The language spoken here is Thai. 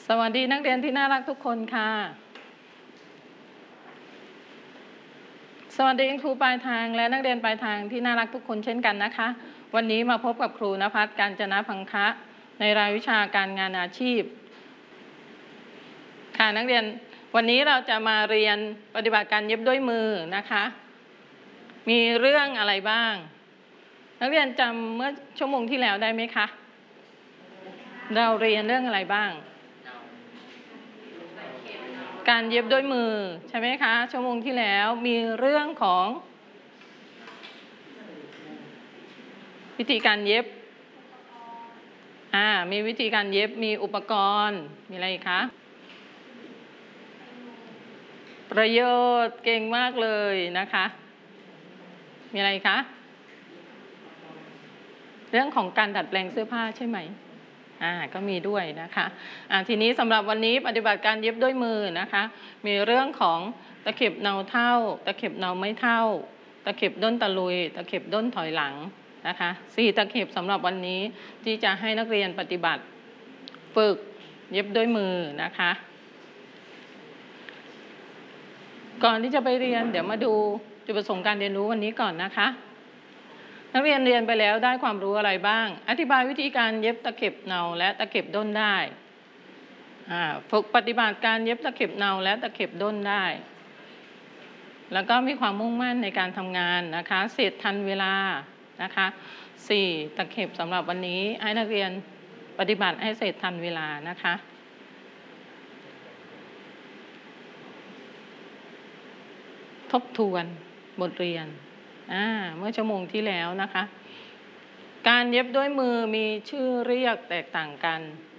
สวัสดีนักเรียนที่น่ารักทุกคนค่ะสวัสดีครูปลายทางและนักเรียนปลายทางที่น่ารักทุกคนเช่นกันนะคะวันนี้มาพบกับครูณภัส กาญจนพังคะในรายวิชาการงานอาชีพค่ะนักเรียนวันนี้เราจะมาเรียนปฏิบัติการเย็บด้วยมือนะคะมีเรื่องอะไรบ้างนักเรียนจำเมื่อชั่วโมงที่แล้วได้ไหมคะเราเรียนเรื่องอะไรบ้างการเย็บด้วยมือใช่ไหมคะชั่วโมงที่แล้วมีเรื่องของวิธีการเย็บมีวิธีการเย็บมีอุปกรณ์มีอะไรอีกคะประโยชน์เก่งมากเลยนะคะมีอะไรคะเรื่องของการดัดแปลงเสื้อผ้าใช่ไหมก็มีด้วยนะคะทีนี้สำหรับวันนี้ปฏิบัติการเย็บด้วยมือนะคะมีเรื่องของตะเข็บเนาเท่าตะเข็บเนาไม่เท่าตะเข็บด้นตะลุยตะเข็บด้นถอยหลังนะคะ4ตะเข็บสำหรับวันนี้ที่จะให้นักเรียนปฏิบัติฝึกเย็บด้วยมือนะคะก่อนที่จะไปเรียนเดี๋ยวมาดูจุดประสงค์การเรียนรู้วันนี้ก่อนนะคะนักเรียนเรียนไปแล้วได้ความรู้อะไรบ้างอธิบายวิธีการเย็บตะเข็บเนาและตะเข็บด้นได้ฝึกปฏิบัติการเย็บตะเข็บเนาและตะเข็บด้นได้แล้วก็มีความมุ่งมั่นในการทำงานนะคะเสร็จทันเวลานะคะ4ตะเข็บสำหรับวันนี้ให้นักเรียนปฏิบัติให้เสร็จทันเวลานะคะทบทวนบทเรียนเมื่อชั่วโมงที่แล้วนะคะการเย็บด้วยมือมีชื่อเรียกแตกต่างกัน